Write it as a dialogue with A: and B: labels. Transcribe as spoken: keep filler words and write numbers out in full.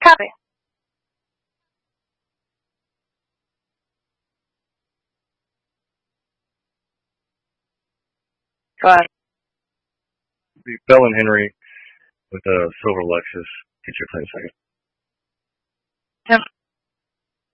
A: Copy. Go ahead.
B: The Bell and Henry with a silver Lexus. Get your ten seconds.
A: Yep.